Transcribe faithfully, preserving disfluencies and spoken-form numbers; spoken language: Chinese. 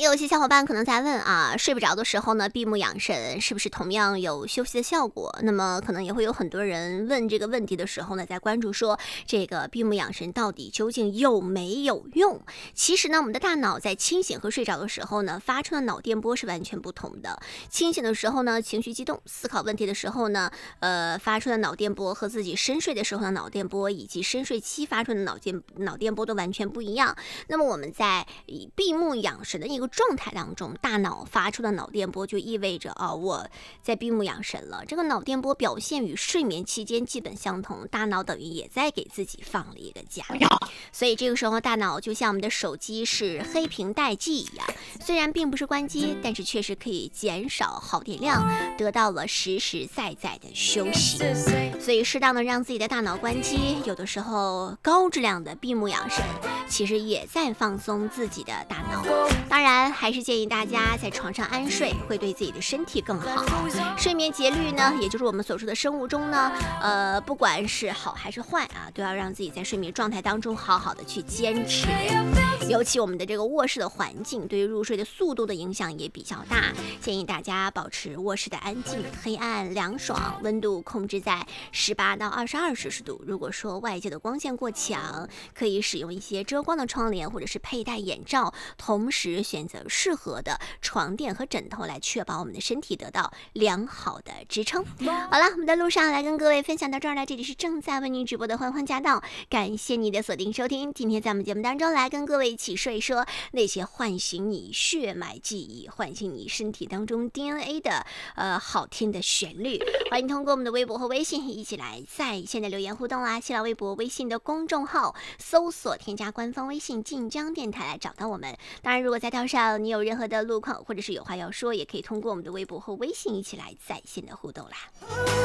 有些小伙伴可能在问啊，睡不着的时候呢，闭目养神是不是同样有休息的效果？那么可能也会有很多人问这个问题的时候呢，在关注说这个闭目养神到底究竟有没有用？其实呢，我们的大脑在清醒和睡着的时候呢，发出的脑电波是完全不同的。清醒的时候呢，情绪激动，思考问题的时候呢，呃，发出的脑电波和自己深睡的时候的脑电波以及深睡期发出的脑电脑电波都完全不一样。那么我们在闭目养神的一个状态当中，大脑发出的脑电波就意味着啊，我在闭目养神了。这个脑电波表现与睡眠期间基本相同，大脑等于也在给自己放了一个假。所以这个时候大脑就像我们的手机是黑屏待机一样，虽然并不是关机，但是确实可以减少耗电量，得到了实实在在的休息。所以适当的让自己的大脑关机，有的时候高质量的闭目养神，其实也在放松自己的大脑。当然还是建议大家在床上安睡，会对自己的身体更好。睡眠节律呢，也就是我们所说的生物钟呢，呃，不管是好还是坏啊，都要让自己在睡眠状态当中好好的去坚持。尤其我们的这个卧室的环境对于入睡的速度的影响也比较大，建议大家保持卧室的安静、黑暗、凉爽，温度控制在十八到二十二摄氏度。如果说外界的光线过强，可以使用一些遮光的窗帘或者是佩戴眼罩，同时选择适合的床垫和枕头来确保我们的身体得到良好的支撑。好了，我们的路上来跟各位分享到这儿了，这里是正在为您直播的欢欢驾到，感谢你的锁定收听。今天在我们节目当中来跟各位一起说一说那些唤醒你血脉记忆、唤醒你身体当中 D N A 的呃好听的旋律。欢迎通过我们的微博和微信一起来在线的留言互动啦！新浪微博、微信的公众号搜索添加官方微信晋江电台来找到我们。当然，如果在道上你有任何的路况或者是有话要说，也可以通过我们的微博和微信一起来在线的互动啦。